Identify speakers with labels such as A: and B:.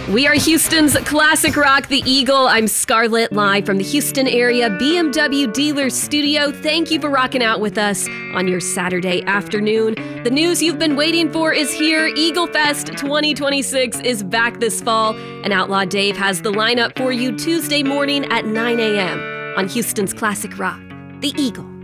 A: We are Houston's classic rock, The Eagle. I'm Scarlett, live from the Houston area BMW Dealers Studio. Thank you for rocking out with us on your Saturday afternoon. The news you've been waiting for is here. Eagle Fest 2026 is back this fall, and Outlaw Dave has the lineup for you Tuesday morning at 9 a.m. on Houston's classic rock, The Eagle.